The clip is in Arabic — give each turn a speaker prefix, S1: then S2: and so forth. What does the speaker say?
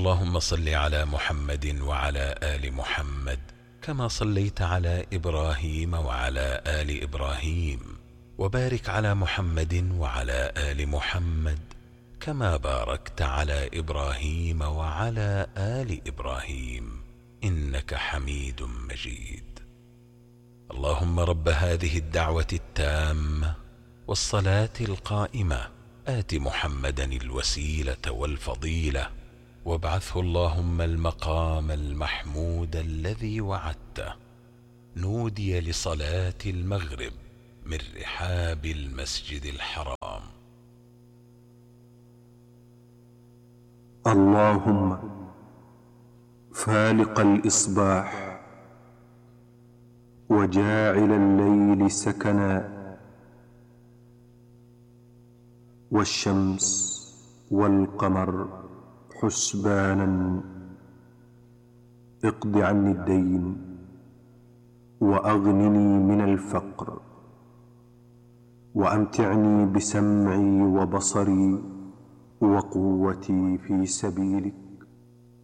S1: اللهم صل على محمد وعلى آل محمد كما صليت على إبراهيم وعلى آل إبراهيم، وبارك على محمد وعلى آل محمد كما باركت على إبراهيم وعلى آل إبراهيم إنك حميد مجيد. اللهم رب هذه الدعوة التامة والصلاة القائمة آت محمدا الوسيلة والفضيلة وابعثه اللهم المقام المحمود الذي وعدته. نودي لصلاة المغرب من رحاب المسجد الحرام.
S2: اللهم فالق الإصباح وجاعل الليل سكنا والشمس والقمر حسبانا، اقض عني الدين وأغنني من الفقر وأمتعني بسمعي وبصري وقوتي في سبيلك.